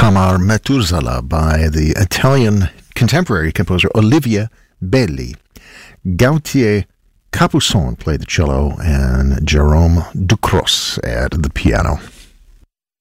Amar Methuselah by the Italian contemporary composer Olivia Belli. Gautier Capuçon played the cello and Jerome Ducros at the piano.